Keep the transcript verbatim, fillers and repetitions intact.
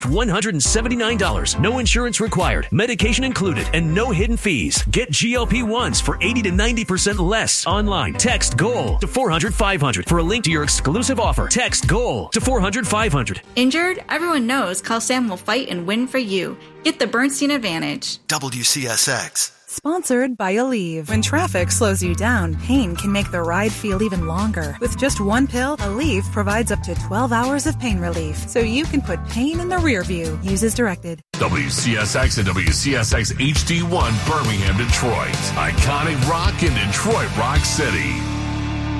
one hundred seventy-nine dollars. No insurance required, medication included, and no hidden fees. Get G L P ones for eighty to ninety percent less online. Text GOAL to four hundred five hundred. For a link to your exclusive offer, text GOAL to four hundred five hundred. Injured? Everyone knows Carl Sam will fight and win for you. Get the Bernstein Advantage. W C S X. Sponsored by Aleve. When traffic slows you down, pain can make the ride feel even longer. With just one pill, Aleve provides up to twelve hours of pain relief, so you can put pain in the rear view. Use as directed. W C S X and W C S X H D one Birmingham, Detroit. Iconic rock in Detroit Rock City.